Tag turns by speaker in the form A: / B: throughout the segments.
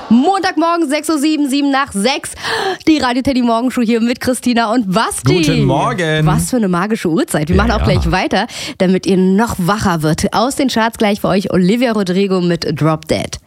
A: Montagmorgen 6.07 Uhr, 7 nach 6. Die Radio Teddy Morgenshow hier mit Christina und Basti.
B: Guten Morgen.
A: Was für eine magische Uhrzeit. Wir machen auch gleich weiter, damit ihr noch wacher wird. Aus den Charts gleich für euch Olivia Rodrigo mit Drop Dead.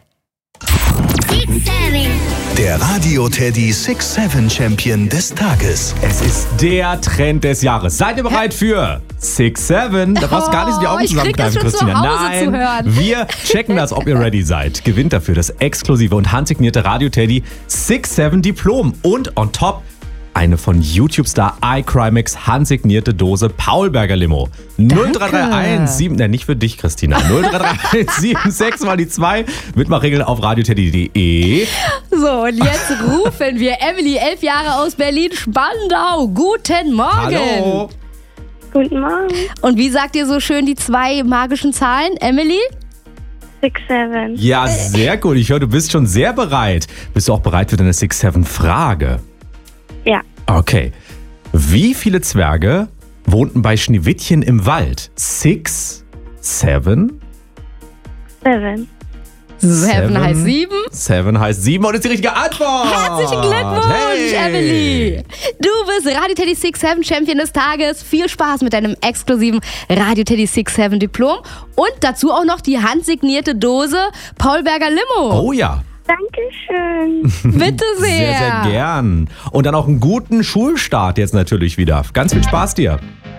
C: Der Radio Teddy 6-7 Champion des Tages.
B: Es ist der Trend des Jahres. Seid ihr bereit für 6-7? Da brauchst du gar nicht die Augen zusammenkneifen, Christina.
A: Nein,
B: wir checken das, ob ihr ready seid. Gewinnt dafür das exklusive und handsignierte Radio Teddy 6-7 Diplom. Und on top eine von YouTube-Star iCrimex handsignierte Dose Paulberger Limo. 0331 nicht für dich, Christina. 0331 76 mal die 2. Mitmachregeln auf radioteddy.de.
A: So, und jetzt rufen wir Emily, 11 Jahre aus Berlin-Spandau. Guten Morgen.
B: Hallo.
D: Guten Morgen.
A: Und wie sagt ihr so schön die 2 magischen Zahlen, Emily?
D: 6-7.
B: Ja, sehr gut. Ich höre, du bist schon sehr bereit. Bist du auch bereit für deine 6-7-Frage?
D: Ja.
B: Okay. Wie viele Zwerge wohnten bei Schneewittchen im Wald? 6, 7?
D: 7.
A: 7 heißt 7.
B: 7 heißt 7 und ist die richtige Antwort.
A: Herzlichen Glückwunsch, Emily. Du bist Radio Teddy 6-7 Champion des Tages. Viel Spaß mit deinem exklusiven Radio Teddy 6-7 Diplom. Und dazu auch noch die handsignierte Dose Paulberger Limo.
B: Oh ja.
D: Dankeschön.
A: Bitte sehr.
B: Sehr, sehr gern. Und dann auch einen guten Schulstart jetzt natürlich wieder. Ganz viel Spaß dir.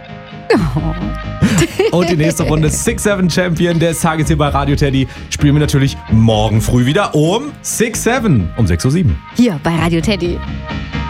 B: Und die nächste Runde 6-7 Champion des Tages hier bei Radio Teddy spielen wir natürlich morgen früh wieder um 6-7, um 6.07 Uhr.
A: Hier bei Radio Teddy.